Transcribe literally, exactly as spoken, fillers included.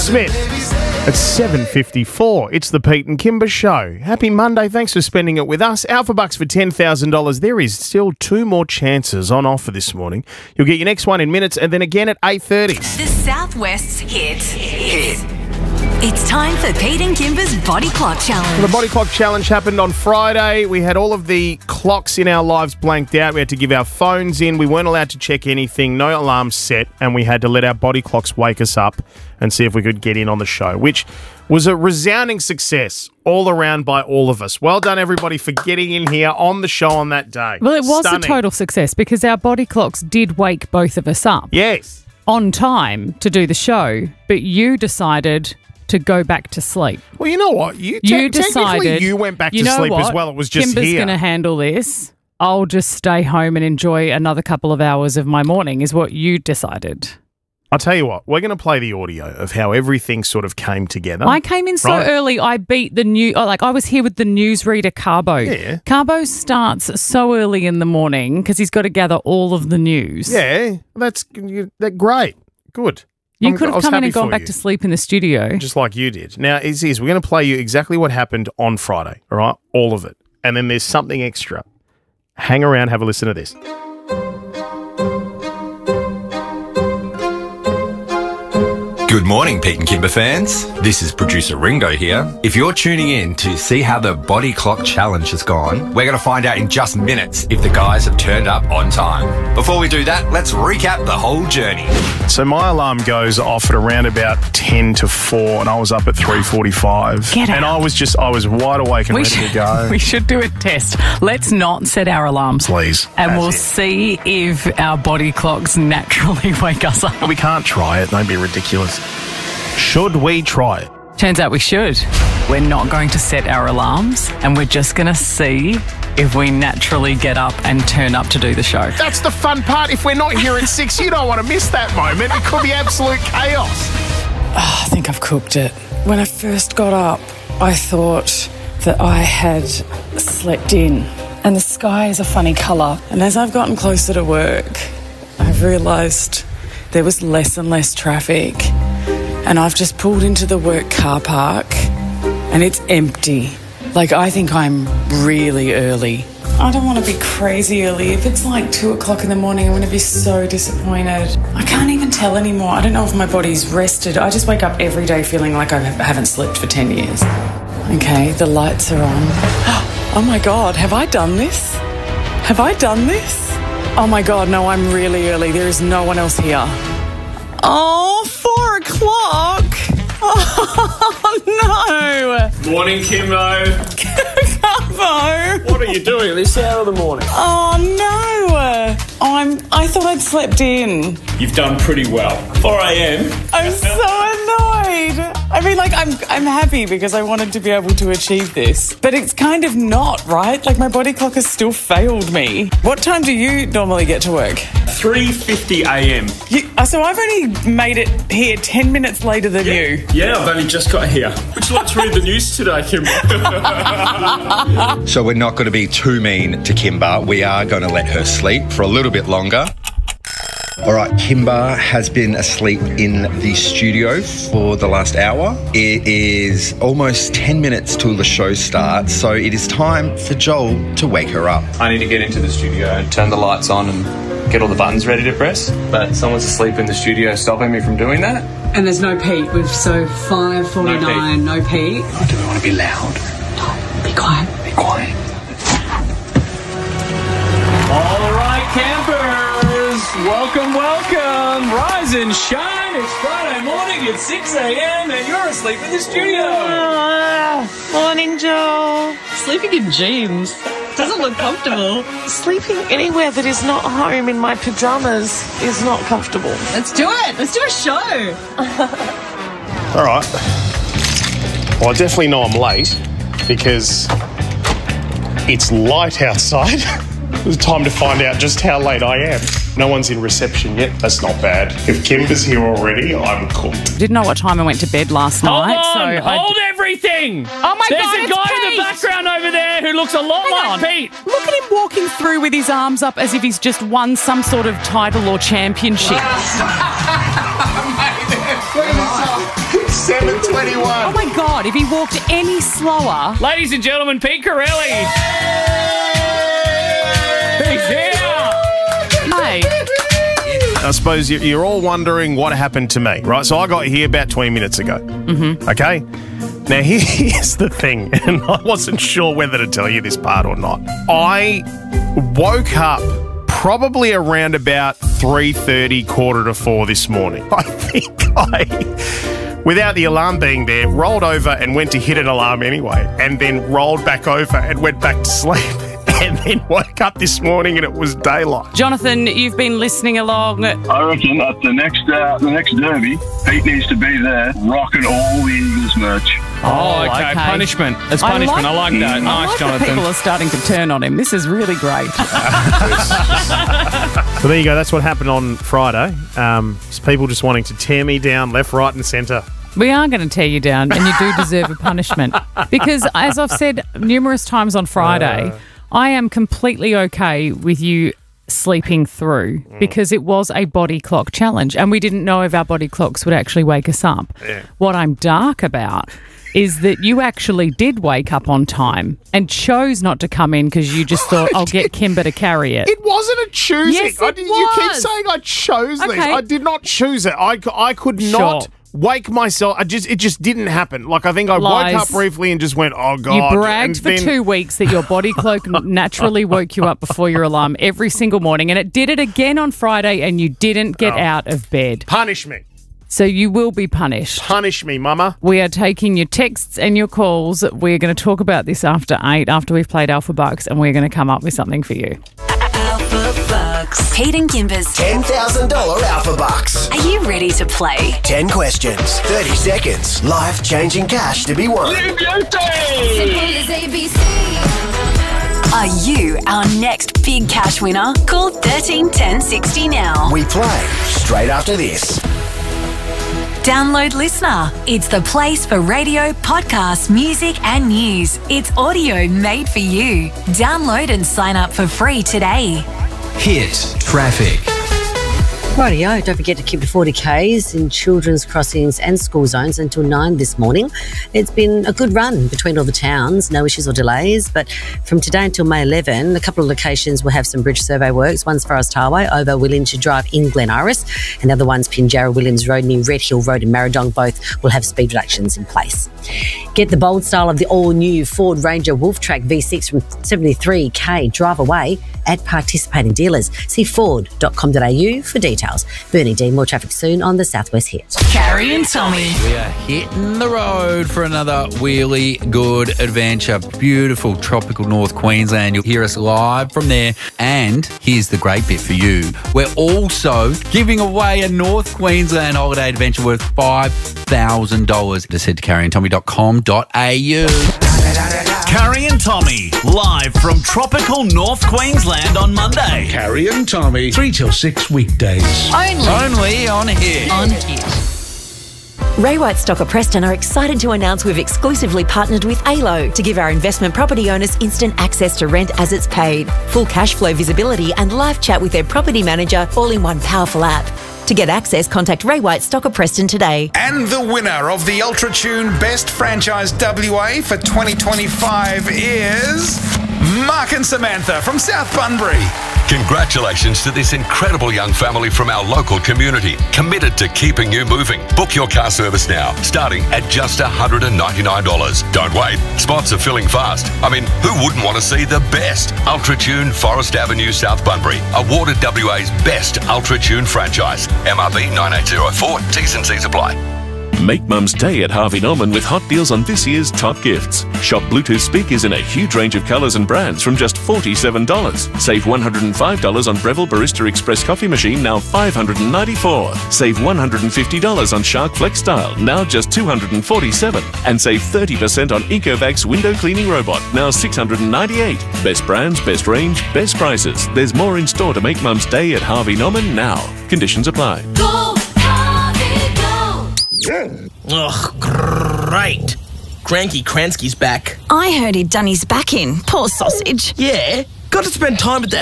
Smith at seven fifty-four. It's the Pete and Kimber Show. Happy Monday. Thanks for spending it with us. Alpha Bucks for ten thousand dollars. There is still two more chances on offer this morning. You'll get your next one in minutes and then again at eight thirty. The Southwest's hit. Hit. It's time for Pete and Kimber's Body Clock Challenge. The Body Clock Challenge happened on Friday. We had all of the clocks in our lives blanked out. We had to give our phones in. We weren't allowed to check anything. No alarms set. And we had to let our body clocks wake us up and see if we could get in on the show, which was a resounding success all around by all of us. Well done, everybody, for getting in here on the show on that day. Well, it was Stunning. a total success because our body clocks did wake both of us up. Yes. On time to do the show, but you decided to go back to sleep. Well, you know what? You, you te- decided technically you went back you to know sleep what? as well. It was just Kimber's here. going to handle this. I'll just stay home and enjoy another couple of hours of my morning is what you decided. I'll tell you what, we're going to play the audio of how everything sort of came together. I came in so Right. early, I beat the new, oh, like I was here with the newsreader Carbo. Yeah. Carbo starts so early in the morning because he's got to gather all of the news. Yeah, that's that great. Good. You I'm- could I have was come in happy and gone for back you. to sleep in the studio. Just like you did. Now, it's this. We're going to play you exactly what happened on Friday, all right? All of it. And then there's something extra. Hang around, have a listen to this. Good morning, Pete and Kimber fans. This is producer Ringo here. If you're tuning in to see how the Body Clock Challenge has gone, we're going to find out in just minutes if the guys have turned up on time. Before we do that, let's recap the whole journey. So my alarm goes off at around about ten to four, and I was up at three forty-five. Get out. And I was just, I was wide awake and We ready should, to go. we should do a test. Let's not set our alarms. Please. And That's we'll it. see if our body clocks naturally wake us up. We can't try it. Don't be ridiculous. Should we try it? Turns out we should. We're not going to set our alarms and we're just going to see if we naturally get up and turn up to do the show. That's the fun part. If we're not here at six, you don't want to miss that moment. It could be absolute chaos. I think I've cooked it. When I first got up, I thought that I had slept in. And the sky is a funny colour. And as I've gotten closer to work, I've realised there was less and less traffic. And I've just pulled into the work car park and it's empty. Like, I think I'm really early. I don't want to be crazy early. If it's like two o'clock in the morning, I'm going to be so disappointed. I can't even tell anymore. I don't know if my body's rested. I just wake up every day feeling like I haven't slept for ten years. Okay, the lights are on. Oh my God, have I done this? Have I done this? Oh my God, no, I'm really early. There is no one else here. Oh, four o'clock. Oh, no. Morning, Kimbo. Carbo. What are you doing at this hour of the morning? Oh, no. I'm, I thought I'd slept in. You've done pretty well. four a.m. I'm so annoyed. I mean, like, I'm I'm happy because I wanted to be able to achieve this. But it's kind of not, right? Like, my body clock has still failed me. What time do you normally get to work? three fifty a.m. You, uh, so I've only made it here ten minutes later than you. Yeah, I've only just got here. Would you like to read the news today, Kimbo? So we're not going to be too mean to Kimber. We are going to let her sleep for a little bit longer. All right, Kimber has been asleep in the studio for the last hour. It is almost ten minutes till the show starts, so it is time for Joel to wake her up. I need to get into the studio and turn the lights on and get all the buttons ready to press, but someone's asleep in the studio stopping me from doing that. And there's no Pete. We've so five forty-nine, no Pete. Oh, do we want to be loud? No, be quiet. Be quiet. All right, campers. Welcome, welcome. Rise and shine. It's Friday morning at six a.m. and you're asleep in the studio. Morning, Joel. Sleeping in jeans doesn't look comfortable. Sleeping anywhere that is not home in my pyjamas is not comfortable. Let's do it. Let's do a show. All right. Well, I definitely know I'm late because it's light outside. It's time to find out just how late I am. No one's in reception yet. That's not bad. If Kimber's here already, I'm cooked. Didn't know what time I went to bed last Hold night. on. so I Hold everything. Oh, my There's God, a it's guy in Pete. the background over there who looks a lot Hang like on. Pete. Look at him walking through with his arms up as if he's just won some sort of title or championship. seven twenty-one. Oh, my God. If he walked any slower... Ladies and gentlemen, Pete Corelli. He's here. Mate. I suppose you- you're all wondering what happened to me, right? So I got here about twenty minutes ago. Mm-hmm. Okay? Now, here's the thing, and I wasn't sure whether to tell you this part or not. I woke up probably around about three thirty, quarter to four this morning. I think I, without the alarm being there, rolled over and went to hit an alarm anyway, and then rolled back over and went back to sleep. And then woke up this morning and it was daylight. Jonathan, you've been listening along. I reckon at the next uh, the next derby, Pete needs to be there rocking all the Eagles merch. Oh, okay. okay. Punishment. That's punishment. I like, I like that. I Nice, like Jonathan. that people are starting to turn on him. This is really great. So there you go. That's what happened on Friday. Um, it's people just wanting to tear me down left, right and centre. We are going to tear you down, and you do deserve a punishment. Because, as I've said numerous times on Friday, uh, I am completely okay with you sleeping through mm. because it was a body clock challenge, and we didn't know if our body clocks would actually wake us up. Yeah. What I'm dark about is that you actually did wake up on time and chose not to come in because you just thought, I'll get Kimber to carry it. It wasn't a choosing. Yes, I it did, You keep was. saying I chose these. Okay. I did not choose it. I, c- I could Sure. not wake myself. I just It just didn't happen. Like, I think I Lies. woke up briefly and just went, oh, God. You bragged and for then, two weeks that your body clock naturally woke you up before your alarm every single morning, and it did it again on Friday, and you didn't get Oh. out of bed. Punish me. So you will be punished. Punish me, mama. We are taking your texts and your calls. We're going to talk about this after eight, after we've played Alpha Bucks, and we're going to come up with something for you. Alpha Bucks. Pete and Kimber's ten thousand dollars Alpha Bucks. Are you ready to play? ten questions, thirty seconds, life-changing cash to be won. Are you our next big cash winner? Call thirteen ten sixty now. We play straight after this. Download Listener. It's the place for radio, podcasts, music, and news. It's audio made for you. Download and sign up for free today. Hit traffic. Rightio, don't forget to keep to forty kays in children's crossings and school zones until nine this morning. It's been a good run between all the towns, no issues or delays, but from today until May eleventh, a couple of locations will have some bridge survey works. One's Forest Highway over Williamshire Drive in Glen Iris, and the other one's Pinjarra Williams Road near Red Hill Road in Marradong. Both will have speed reductions in place. Get the bold style of the all-new Ford Ranger Wolf Track V six from seventy-three k drive away at participating dealers. See ford dot com dot a u for details. Bernie D, more traffic soon on the Southwest Hit. Carrie and Tommy. We are hitting the road for another really good adventure. Beautiful tropical North Queensland. You'll hear us live from there. And here's the great bit for you. We're also giving away a North Queensland holiday adventure worth five thousand dollars. Just head to carrie and tommy dot com dot a u. Carrie and Tommy, live from tropical North Queensland on Monday. Carrie and Tommy, three till six weekdays. Only. Only on Hit. On Hit. Ray White Stocker Preston are excited to announce we've exclusively partnered with A L O to give our investment property owners instant access to rent as it's paid, full cash flow visibility and live chat with their property manager all in one powerful app. To get access, contact Ray White Stocker Preston today. And the winner of the Ultra Tune Best Franchise W A for twenty twenty-five is Mark and Samantha from South Bunbury. Congratulations to this incredible young family from our local community, committed to keeping you moving. Book your car service now, starting at just one hundred ninety-nine dollars. Don't wait, spots are filling fast. I mean, who wouldn't want to see the best? Ultra Tune Forest Avenue, South Bunbury, awarded W A's best Ultra Tune franchise. M R B nine eight zero four, T's and C's apply. Make Mum's Day at Harvey Norman with hot deals on this year's top gifts. Shop Bluetooth speakers in a huge range of colours and brands from just forty-seven dollars. Save one hundred five dollars on Breville Barista Express coffee machine, now five hundred ninety-four dollars. Save one hundred fifty dollars on Shark Flex Style, now just two hundred forty-seven dollars. And save thirty percent on Ecovacs window cleaning robot, now six hundred ninety-eight dollars. Best brands, best range, best prices. There's more in store to make Mum's Day at Harvey Norman now. Conditions apply. Go, Harvey, go! Ugh, great. Cranky Kransky's back. I heard he'd done his back in. Poor sausage. Yeah, got to spend time with that